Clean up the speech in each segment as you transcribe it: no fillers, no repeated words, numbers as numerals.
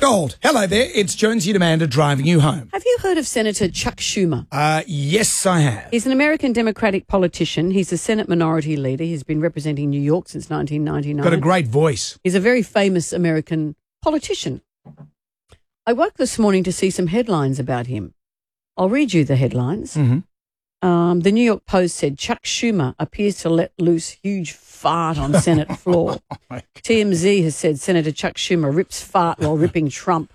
Gold. Hello there. It's Jonesy and Amanda driving you home. Have you heard of Senator Chuck Schumer? Yes, I have. He's an American Democratic politician. He's a Senate Minority Leader. He's been representing New York since 1999. Got a great voice. He's a very famous American politician. I woke this morning to see some headlines about him. I'll read you the headlines. Mm-hmm. The New York Post said Chuck Schumer appears to let loose huge fart on Senate floor. TMZ has said Senator Chuck Schumer rips fart while ripping Trump.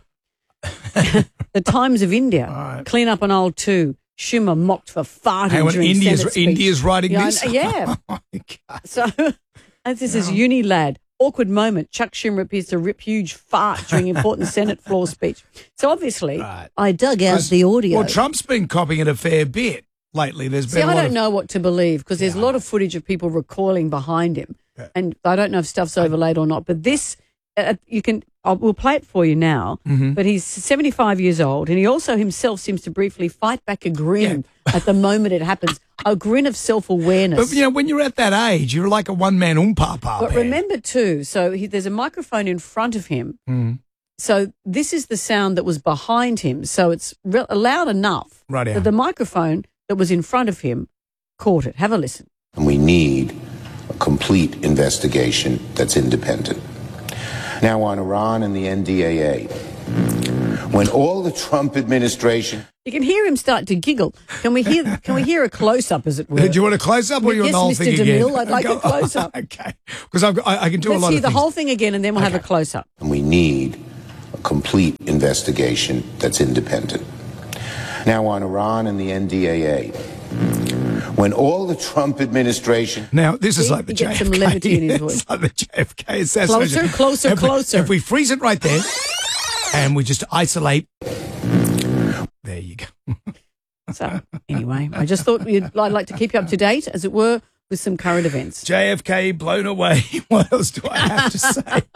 The Times of India, clean up an old two. Schumer mocked for farting during Senate speech. India's writing this? Yeah. Oh my God. So, as this is Unilad. Awkward moment. Chuck Schumer appears to rip huge fart during important Senate floor speech. So obviously, I dug out the audio. Well, Trump's been copying it a fair bit lectly. There's been I don't know what to believe because there's a lot of footage of people recoiling behind him, and I don't know if stuff's overlaid or not. But this, we'll play it for you now. Mm-hmm. But he's 75 years old, and he also himself seems to briefly fight back a grin at the moment it happens. A grin of self-awareness. But, when you're at that age, you're like a one-man umpapa. But remember, too, so there's a microphone in front of him. Mm. So this is the sound that was behind him. So it's loud enough that the microphone that was in front of him caught it. Have a listen. And we need a complete investigation that's independent. Now on Iran and the NDAA, when all the Trump administration... You can hear him start to giggle. Can we hear a close-up, as it were? Do you want a close-up or you want the whole thing again? Yes, Mr. DeMille, I'd like a close-up. Okay. Because I can do a lot of things. Let's hear the whole thing again and then we'll have a close-up. And we need a complete investigation that's independent. Now on Iran and the NDAA, when all the Trump administration... Now, this is like the JFK. Some levity in his voice. It's like the JFK. Closer. If we freeze it right there and we just isolate... There you go. So, anyway, I just thought I'd like to keep you up to date, as it were, with some current events. JFK blown away. What else do I have to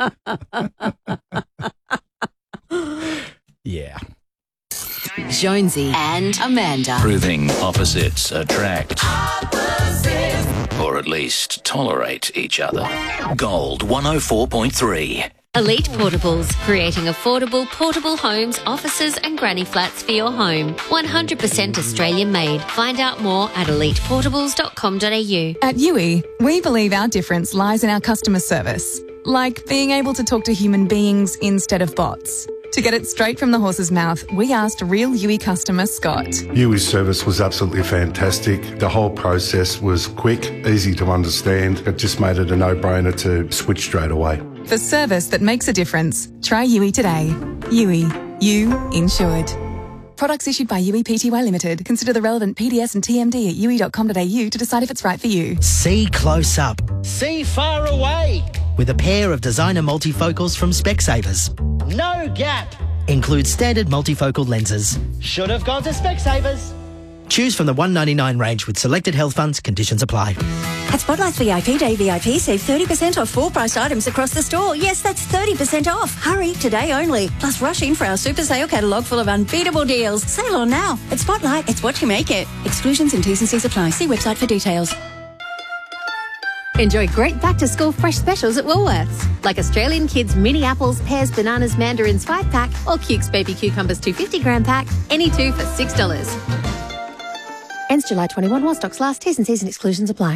say? Yeah. Jonesy and Amanda. Proving opposites attract. Or at least tolerate each other. Gold 104.3. Elite Portables, creating affordable portable homes, offices and granny flats for your home. 100% Australian made. Find out more at eliteportables.com.au. At Yui, we believe our difference lies in our customer service, like being able to talk to human beings instead of bots. To get it straight from the horse's mouth, we asked real Yui customer Scott. Yui's service was absolutely fantastic. The whole process was quick, easy to understand. It just made it a no-brainer to switch straight away. For service that makes a difference, try Yui today. Yui, you insured. Products issued by Yui Pty Limited. Consider the relevant PDS and TMD at yui.com.au to decide if it's right for you. See close up. See far away. With a pair of designer multifocals from Specsavers. No gap. Includes standard multifocal lenses. Should have gone to Specsavers. Choose from the $199 range with selected health funds. Conditions apply. At Spotlight's VIP Day VIP, save 30% off full price items across the store. Yes, that's 30% off. Hurry, today only. Plus rush in for our super sale catalogue full of unbeatable deals. Sale on now. At Spotlight, it's what you make it. Exclusions and T's and C's apply. See website for details. Enjoy great back-to-school fresh specials at Woolworths, like Australian Kids mini apples, pears, bananas, mandarins 5-pack, or Cukes baby cucumbers 250-gram pack, any two for $6. Ends July 21 while stocks last. T's and C's and exclusions apply.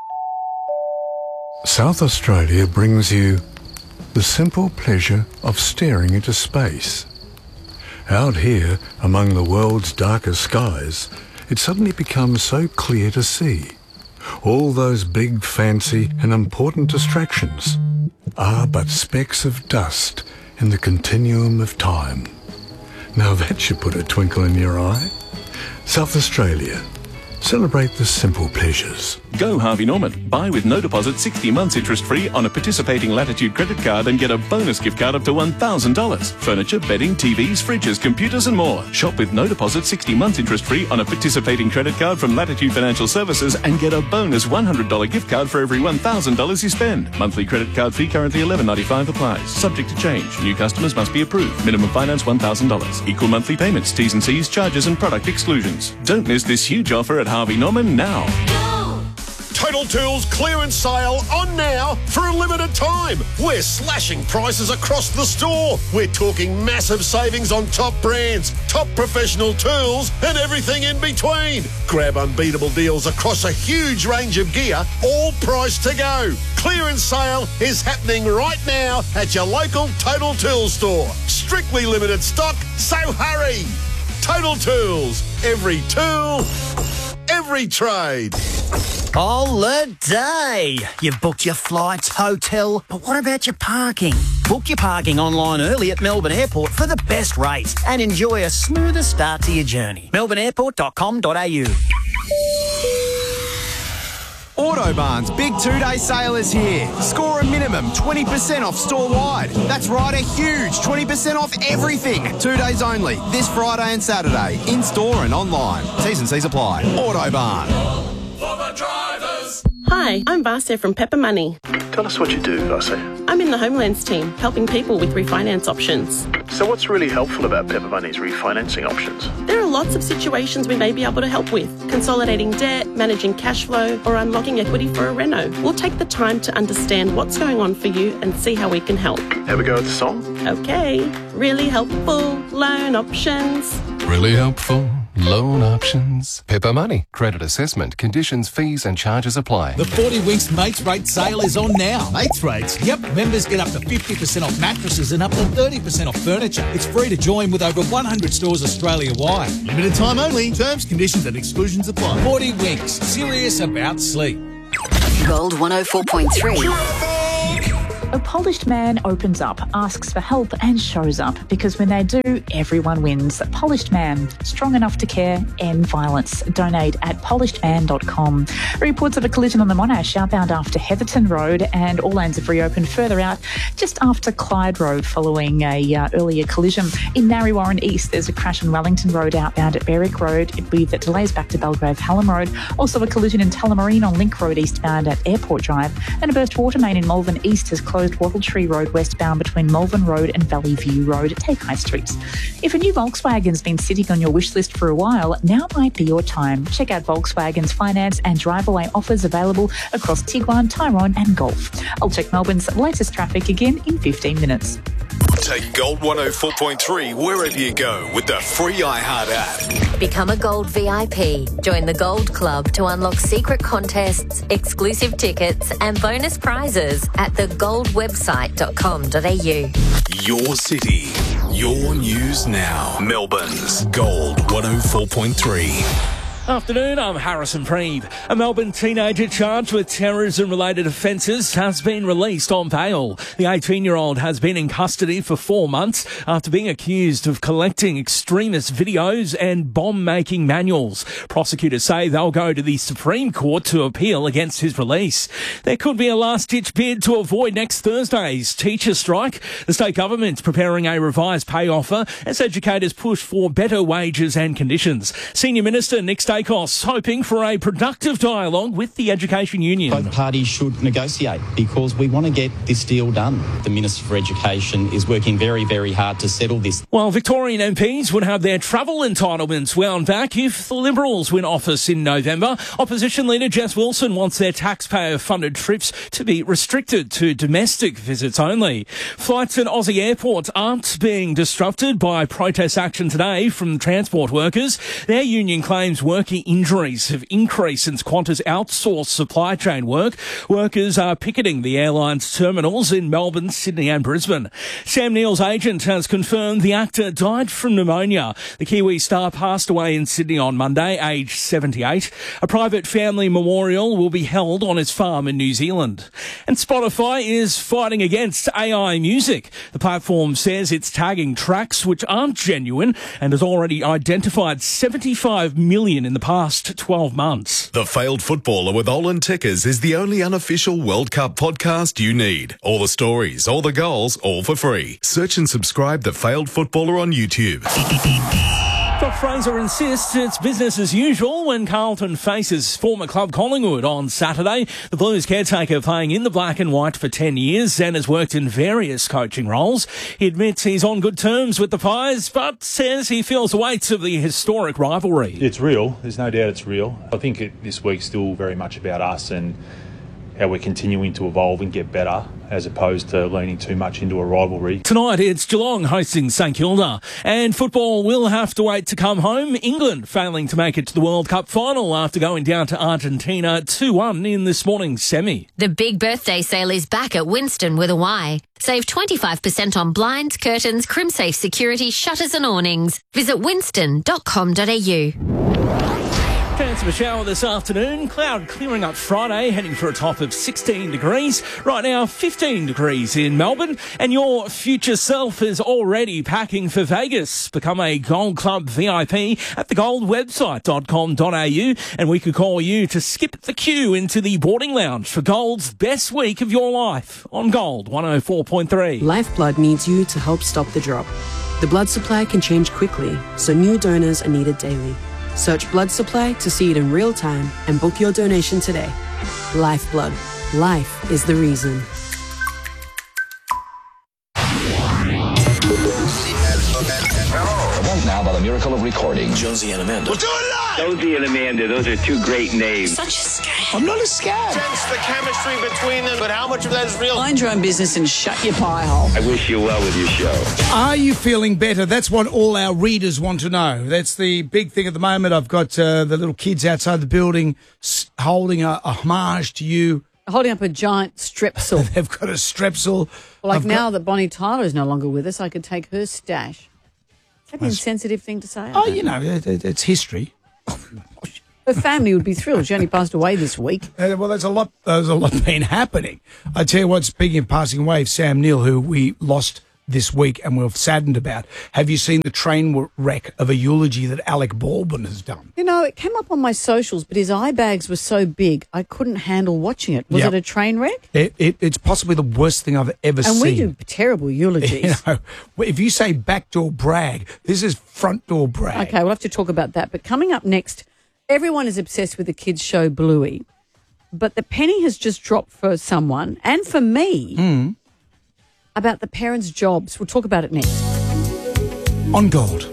South Australia brings you the simple pleasure of staring into space. Out here, among the world's darkest skies, it suddenly becomes so clear to see. All those big, fancy and important distractions are but specks of dust in the continuum of time. Now that should put a twinkle in your eye. South Australia. Celebrate the simple pleasures. Go Harvey Norman. Buy with no deposit 60 months interest-free on a participating Latitude credit card and get a bonus gift card up to $1,000. Furniture, bedding, TVs, fridges, computers and more. Shop with no deposit 60 months interest-free on a participating credit card from Latitude Financial Services and get a bonus $100 gift card for every $1,000 you spend. Monthly credit card fee currently $11.95 applies. Subject to change. New customers must be approved. Minimum finance $1,000. Equal monthly payments. T's and C's, charges and product exclusions. Don't miss this huge offer at Harvey Norman now. Total Tools clearance sale on now for a limited time. We're slashing prices across the store. We're talking massive savings on top brands, top professional tools, and everything in between. Grab unbeatable deals across a huge range of gear, all priced to go. Clearance sale is happening right now at your local Total Tools store. Strictly limited stock, so hurry. Total Tools. Every tool, every trade. Holiday! You've booked your flights, hotel, but what about your parking? Book your parking online early at Melbourne Airport for the best rates and enjoy a smoother start to your journey. melbourneairport.com.au. Autobarn's big two-day sale is here. Score a minimum 20% off store-wide. That's right, a huge 20% off everything. 2 days only, this Friday and Saturday, in-store and online. T's and C's apply. Autobarn. For the drivers. Hi, I'm Vasya from Pepper Money. Tell us what you do, Vasya. I'm in the Homelands team, helping people with refinance options. So what's really helpful about Pepper Money's refinancing options? There are lots of situations we may be able to help with. Consolidating debt, managing cash flow, or unlocking equity for a reno. We'll take the time to understand what's going on for you and see how we can help. Have a go at the song? Okay. Really helpful loan options. Really helpful loan options. Pepper Money. Credit assessment. Conditions, fees and charges apply. The 40 Winks Mates Rate sale is on now. Mates Rates? Yep. Members get up to 50% off mattresses and up to 30% off furniture. It's free to join with over 100 stores Australia-wide. Limited time only. Terms, conditions and exclusions apply. 40 Winks. Serious about sleep. Gold 104.3. A polished man opens up, asks for help and shows up because when they do, everyone wins. Polished Man, strong enough to care, end violence. Donate at polishedman.com. Reports of a collision on the Monash outbound after Heatherton Road, and all lanes have reopened further out just after Clyde Road following a earlier collision. In Narre Warren East, there's a crash on Wellington Road outbound at Berwick Road with delays back to Belgrave Hallam Road. Also a collision in Tullamarine on Link Road eastbound at Airport Drive, and a burst water main in Malvern East has closed Wattletree Road westbound between Malvern Road and Valley View Road. Take high streets. If a new Volkswagen's been sitting on your wish list for a while, now might be your time. Check out Volkswagen's finance and drive-away offers available across Tiguan, Tyrone and Golf. I'll check Melbourne's latest traffic again in 15 minutes. Take Gold 104.3 wherever you go with the free iHeart app. Become a Gold VIP. Join the Gold Club to unlock secret contests, exclusive tickets and bonus prizes at thegoldwebsite.com.au. Your city, your news now. Melbourne's Gold 104.3. Afternoon, I'm Harrison Preeb. A Melbourne teenager charged with terrorism-related offences has been released on bail. The 18-year-old has been in custody for 4 months after being accused of collecting extremist videos and bomb-making manuals. Prosecutors say they'll go to the Supreme Court to appeal against his release. There could be a last-ditch bid to avoid next Thursday's teacher strike. The state government's preparing a revised pay offer as educators push for better wages and conditions. Senior Minister Nick Stakos hoping for a productive dialogue with the Education Union. Both parties should negotiate because we want to get this deal done. The Minister for Education is working very, very hard to settle this. While Victorian MPs would have their travel entitlements wound back if the Liberals win office in November, Opposition Leader Jess Wilson wants their taxpayer-funded trips to be restricted to domestic visits only. Flights at Aussie airports aren't being disrupted by protest action today from transport workers. Their union claims working injuries have increased since Qantas outsourced supply chain work. Workers are picketing the airline's terminals in Melbourne, Sydney and Brisbane. Sam Neill's agent has confirmed the actor died from pneumonia. The Kiwi star passed away in Sydney on Monday, aged 78. A private family memorial will be held on his farm in New Zealand. And Spotify is fighting against AI music. The platform says it's tagging tracks which aren't genuine and has already identified 75 million in the past 12 months. The Failed Footballer with Olin Tickers is the only unofficial World Cup podcast you need. All the stories, all the goals, all for free. Search and subscribe The Failed Footballer on YouTube. Doc Fraser insists it's business as usual when Carlton faces former club Collingwood on Saturday. The Blues caretaker playing in the black and white for 10 years and has worked in various coaching roles. He admits he's on good terms with the Pies, but says he feels the weight of the historic rivalry. It's real. There's no doubt it's real. I think this week's still very much about us and how we're continuing to evolve and get better, as opposed to leaning too much into a rivalry. Tonight, it's Geelong hosting St Kilda, and football will have to wait to come home. England failing to make it to the World Cup final after going down to Argentina 2-1 in this morning's semi. The big birthday sale is back at Winston with a Y. Save 25% on blinds, curtains, CrimSafe security, shutters and awnings. Visit winston.com.au. Chance of a shower this afternoon. Cloud clearing up Friday, heading for a top of 16 degrees. Right now, 15 degrees in Melbourne. And your future self is already packing for Vegas. Become a Gold Club VIP at thegoldwebsite.com.au. And we could call you to skip the queue into the boarding lounge for Gold's best week of your life on Gold 104.3. Lifeblood needs you to help stop the drop. The blood supply can change quickly, so new donors are needed daily. Search blood supply to see it in real time and book your donation today. Lifeblood. Life is the reason. Right now, by the miracle of recording, Josie and Amanda. We'll do it live! Josie and Amanda, those are two great names. Such a scam. I'm not a scam. Sense the chemistry between them, but how much of that is real? Mind your own business and shut your pie hole. I wish you well with your show. Are you feeling better? That's what all our readers want to know. That's the big thing at the moment. I've got the little kids outside the building holding a homage to you. Holding up a giant strepsil. They've got a strepsil. Well, now that Bonnie Tyler is no longer with us, I could take her stash. Is that an insensitive thing to say? Oh, you know, it's history. Her family would be thrilled. She only passed away this week. Well, there's a lot been happening. I tell you what, speaking of passing away, Sam Neill, who we lost this week and we're saddened about. Have you seen the train wreck of a eulogy that Alec Baldwin has done? You know, it came up on my socials, but his eye bags were so big, I couldn't handle watching it. Was it a train wreck? It's possibly the worst thing I've ever seen. And we do terrible eulogies. You know, if you say backdoor brag, this is front door brag. Okay, we'll have to talk about that. But coming up next, everyone is obsessed with the kids' show Bluey. But the penny has just dropped for someone, and for me, about the parents' jobs. We'll talk about it next. On Gold.